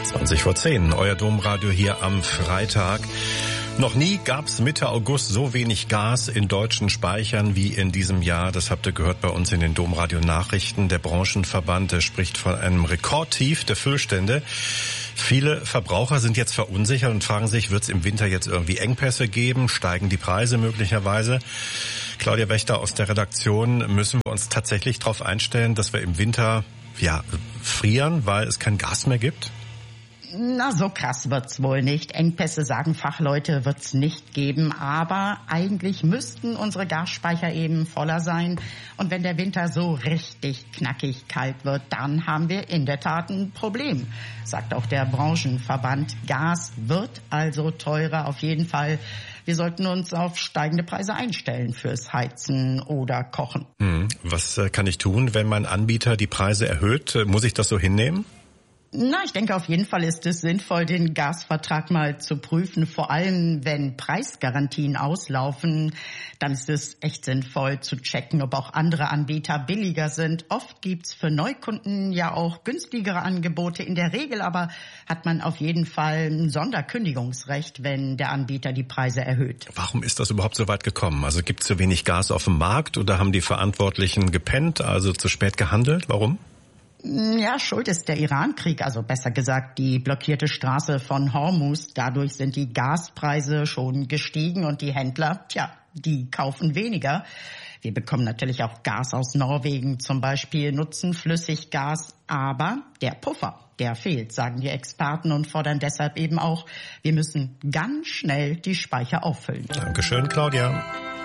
20:10, euer Domradio hier am Freitag. Noch nie gab's Mitte August so wenig Gas in deutschen Speichern wie in diesem Jahr. Das habt ihr gehört bei uns in den Domradio-Nachrichten. Der Branchenverband spricht von einem Rekordtief der Füllstände. Viele Verbraucher sind jetzt verunsichert und fragen sich, wird es im Winter jetzt irgendwie Engpässe geben? Steigen die Preise möglicherweise? Claudia Wächter aus der Redaktion, müssen wir uns tatsächlich darauf einstellen, dass wir im Winter frieren, weil es kein Gas mehr gibt? Na, so krass wird's wohl nicht. Engpässe, sagen Fachleute, wird's nicht geben. Aber eigentlich müssten unsere Gasspeicher eben voller sein. Und wenn der Winter so richtig knackig kalt wird, dann haben wir in der Tat ein Problem, sagt auch der Branchenverband. Gas wird also teurer, auf jeden Fall. Wir sollten uns auf steigende Preise einstellen fürs Heizen oder Kochen. Was kann ich tun, wenn mein Anbieter die Preise erhöht? Muss ich das so hinnehmen? Na, ich denke, auf jeden Fall ist es sinnvoll, den Gasvertrag mal zu prüfen. Vor allem, wenn Preisgarantien auslaufen, dann ist es echt sinnvoll zu checken, ob auch andere Anbieter billiger sind. Oft gibt's für Neukunden ja auch günstigere Angebote. In der Regel aber hat man auf jeden Fall ein Sonderkündigungsrecht, wenn der Anbieter die Preise erhöht. Warum ist das überhaupt so weit gekommen? Also gibt's zu wenig Gas auf dem Markt oder haben die Verantwortlichen gepennt, also zu spät gehandelt? Warum? Ja, schuld ist der Iran-Krieg, also besser gesagt die blockierte Straße von Hormuz. Dadurch sind die Gaspreise schon gestiegen und die Händler, die kaufen weniger. Wir bekommen natürlich auch Gas aus Norwegen zum Beispiel, nutzen Flüssiggas, aber der Puffer, der fehlt, sagen die Experten und fordern deshalb eben auch, wir müssen ganz schnell die Speicher auffüllen. Dankeschön, Claudia.